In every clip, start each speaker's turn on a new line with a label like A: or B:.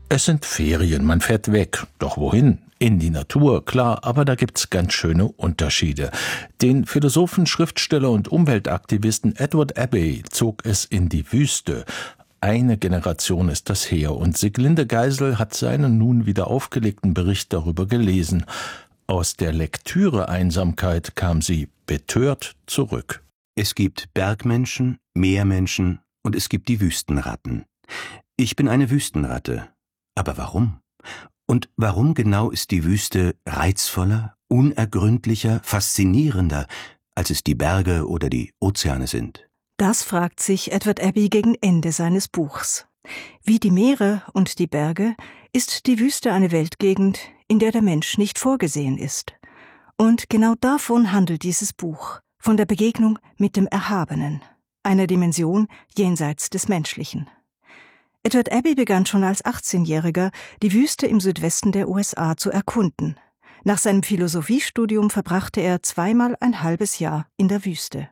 A: Es sind Ferien, man fährt weg. Doch wohin? In die Natur, klar, aber da gibt's ganz schöne Unterschiede. Den Philosophen, Schriftsteller und Umweltaktivisten Edward Abbey zog es in die Wüste. Eine Generation ist das her und Siglinde Geisel hat seinen nun wieder aufgelegten Bericht darüber gelesen. Aus der Lektüre-Einsamkeit kam sie betört zurück.
B: Es gibt Bergmenschen, Meermenschen und es gibt die Wüstenratten. Ich bin eine Wüstenratte. Aber warum? Und warum genau ist die Wüste reizvoller, unergründlicher, faszinierender, als es die Berge oder die Ozeane sind?
C: Das fragt sich Edward Abbey gegen Ende seines Buchs. Wie die Meere und die Berge ist die Wüste eine Weltgegend, in der der Mensch nicht vorgesehen ist. Und genau davon handelt dieses Buch, von der Begegnung mit dem Erhabenen, einer Dimension jenseits des Menschlichen. Edward Abbey begann schon als 18-Jähriger, die Wüste im Südwesten der USA zu erkunden. Nach seinem Philosophiestudium verbrachte er zweimal ein halbes Jahr in der Wüste.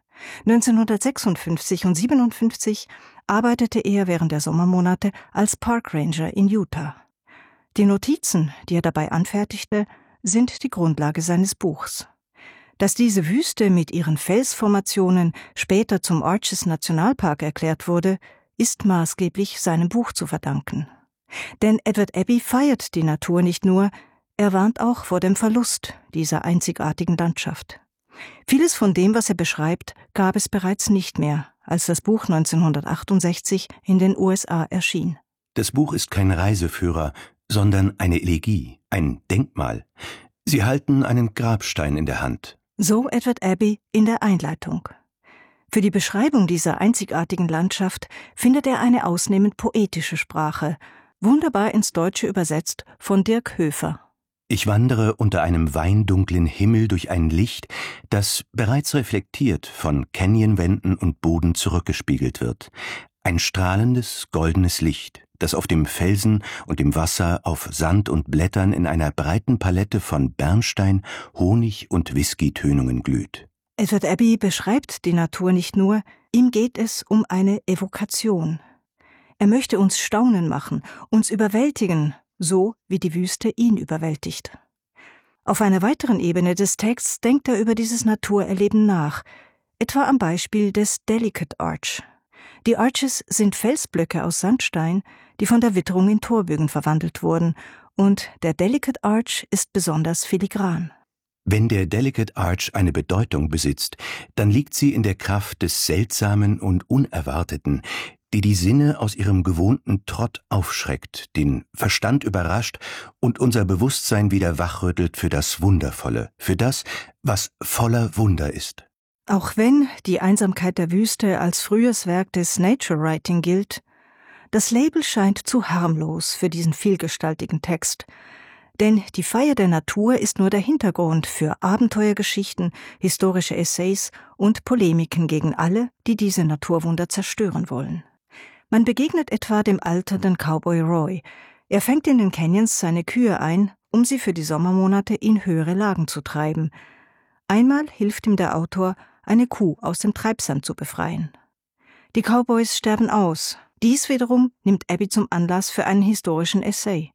C: 1956 und 1957 arbeitete er während der Sommermonate als Park Ranger in Utah. Die Notizen, die er dabei anfertigte, sind die Grundlage seines Buchs. Dass diese Wüste mit ihren Felsformationen später zum Arches Nationalpark erklärt wurde, ist maßgeblich seinem Buch zu verdanken. Denn Edward Abbey feiert die Natur nicht nur, er warnt auch vor dem Verlust dieser einzigartigen Landschaft. Vieles von dem, was er beschreibt, gab es bereits nicht mehr, als das Buch 1968 in den USA erschien.
B: Das Buch ist kein Reiseführer, sondern eine Elegie, ein Denkmal. Sie halten einen Grabstein in der Hand.
C: So Edward Abbey in der Einleitung. Für die Beschreibung dieser einzigartigen Landschaft findet er eine ausnehmend poetische Sprache, wunderbar ins Deutsche übersetzt von Dirk Höfer.
B: Ich wandere unter einem weindunklen Himmel durch ein Licht, das bereits reflektiert von Canyonwänden und Boden zurückgespiegelt wird. Ein strahlendes, goldenes Licht, das auf dem Felsen und dem Wasser, auf Sand und Blättern in einer breiten Palette von Bernstein, Honig und Whisky-Tönungen glüht.
C: Edward Abbey beschreibt die Natur nicht nur, ihm geht es um eine Evokation. Er möchte uns staunen machen, uns überwältigen, so wie die Wüste ihn überwältigt. Auf einer weiteren Ebene des Texts denkt er über dieses Naturerleben nach, etwa am Beispiel des Delicate Arch. Die Arches sind Felsblöcke aus Sandstein, die von der Witterung in Torbögen verwandelt wurden, und der Delicate Arch ist besonders filigran.
B: Wenn der Delicate Arch eine Bedeutung besitzt, dann liegt sie in der Kraft des Seltsamen und Unerwarteten, die die Sinne aus ihrem gewohnten Trott aufschreckt, den Verstand überrascht und unser Bewusstsein wieder wachrüttelt für das Wundervolle, für das, was voller Wunder ist.
C: Auch wenn die Einsamkeit der Wüste als frühes Werk des Nature Writing gilt, das Label scheint zu harmlos für diesen vielgestaltigen Text. Denn die Feier der Natur ist nur der Hintergrund für Abenteuergeschichten, historische Essays und Polemiken gegen alle, die diese Naturwunder zerstören wollen. Man begegnet etwa dem alternden Cowboy Roy. Er fängt in den Canyons seine Kühe ein, um sie für die Sommermonate in höhere Lagen zu treiben. Einmal hilft ihm der Autor, eine Kuh aus dem Treibsand zu befreien. Die Cowboys sterben aus. Dies wiederum nimmt Abbey zum Anlass für einen historischen Essay.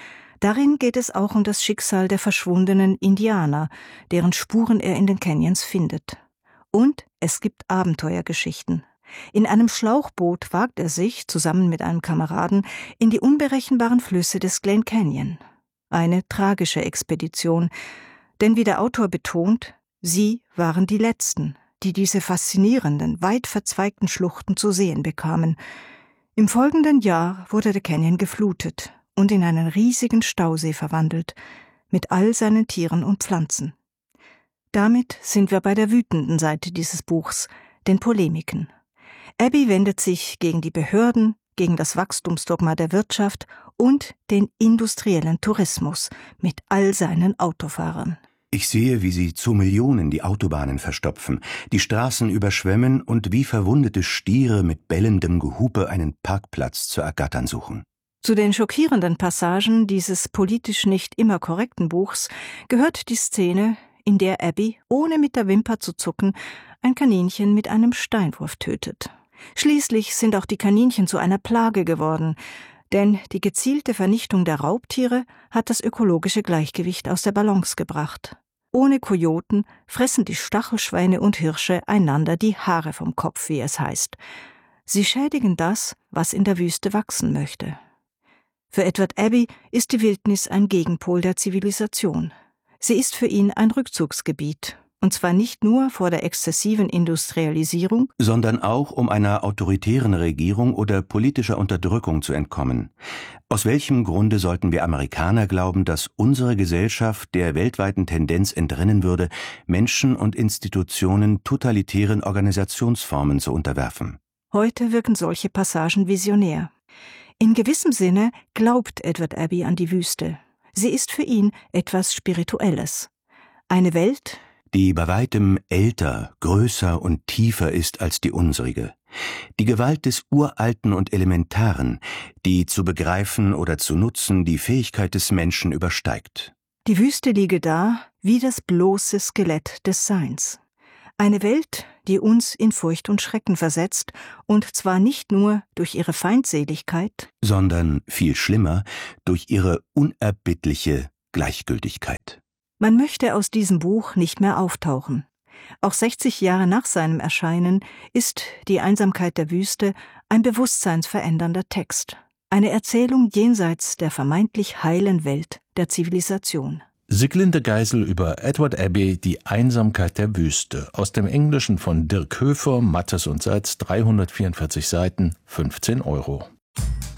C: Darin geht es auch um das Schicksal der verschwundenen Indianer, deren Spuren er in den Canyons findet. Und es gibt Abenteuergeschichten. In einem Schlauchboot wagt er sich, zusammen mit einem Kameraden, in die unberechenbaren Flüsse des Glen Canyon. Eine tragische Expedition, denn wie der Autor betont, sie waren die Letzten, die diese faszinierenden, weit verzweigten Schluchten zu sehen bekamen. Im folgenden Jahr wurde der Canyon geflutet und in einen riesigen Stausee verwandelt, mit all seinen Tieren und Pflanzen. Damit sind wir bei der wütenden Seite dieses Buchs, den Polemiken. Abbey wendet sich gegen die Behörden, gegen das Wachstumsdogma der Wirtschaft und den industriellen Tourismus mit all seinen Autofahrern.
B: Ich sehe, wie sie zu Millionen die Autobahnen verstopfen, die Straßen überschwemmen und wie verwundete Stiere mit bellendem Gehupe einen Parkplatz zu ergattern suchen.
C: Zu den schockierenden Passagen dieses politisch nicht immer korrekten Buchs gehört die Szene, in der Abbey, ohne mit der Wimper zu zucken, ein Kaninchen mit einem Steinwurf tötet. Schließlich sind auch die Kaninchen zu einer Plage geworden. Denn die gezielte Vernichtung der Raubtiere hat das ökologische Gleichgewicht aus der Balance gebracht. Ohne Kojoten fressen die Stachelschweine und Hirsche einander die Haare vom Kopf, wie es heißt. Sie schädigen das, was in der Wüste wachsen möchte. Für Edward Abbey ist die Wildnis ein Gegenpol der Zivilisation. Sie ist für ihn ein Rückzugsgebiet. Und zwar nicht nur vor der exzessiven Industrialisierung,
B: sondern auch, um einer autoritären Regierung oder politischer Unterdrückung zu entkommen. Aus welchem Grunde sollten wir Amerikaner glauben, dass unsere Gesellschaft der weltweiten Tendenz entrinnen würde, Menschen und Institutionen totalitären Organisationsformen zu unterwerfen?
C: Heute wirken solche Passagen visionär. In gewissem Sinne glaubt Edward Abbey an die Wüste. Sie ist für ihn etwas Spirituelles. Eine Welt,
B: die bei weitem älter, größer und tiefer ist als die unsrige. Die Gewalt des Uralten und Elementaren, die zu begreifen oder zu nutzen die Fähigkeit des Menschen übersteigt.
C: Die Wüste liege da wie das bloße Skelett des Seins. Eine Welt, die uns in Furcht und Schrecken versetzt, und zwar nicht nur durch ihre Feindseligkeit,
B: sondern, viel schlimmer, durch ihre unerbittliche Gleichgültigkeit.
C: Man möchte aus diesem Buch nicht mehr auftauchen. Auch 60 Jahre nach seinem Erscheinen ist Die Einsamkeit der Wüste ein bewusstseinsverändernder Text. Eine Erzählung jenseits der vermeintlich heilen Welt der Zivilisation.
A: Siglinde Geisel über Edward Abbey, Die Einsamkeit der Wüste. Aus dem Englischen von Dirk Höfer, Mattes und Seitz, 344 Seiten, 15 €.